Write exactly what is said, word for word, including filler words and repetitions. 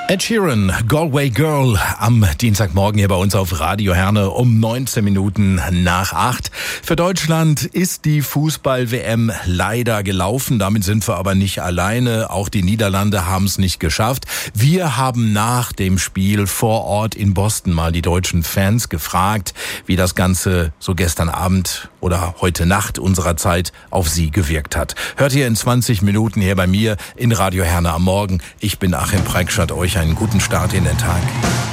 Ed Sheeran, Galway Girl, am Dienstagmorgen hier bei uns auf Radio Herne um neunzehn Minuten nach acht. Für Deutschland ist die Fußball-W M leider gelaufen. Damit sind wir aber nicht alleine. Auch die Niederlande haben es nicht geschafft. Wir haben nach dem Spiel vor Ort in Boston mal die deutschen Fans gefragt, wie das Ganze so gestern Abend oder heute Nacht unserer Zeit auf sie gewirkt hat. Hört ihr in zwanzig Minuten hier bei mir in Radio Herne am Morgen. Ich bin Achim Preikschat, euch einen guten Start in den Tag.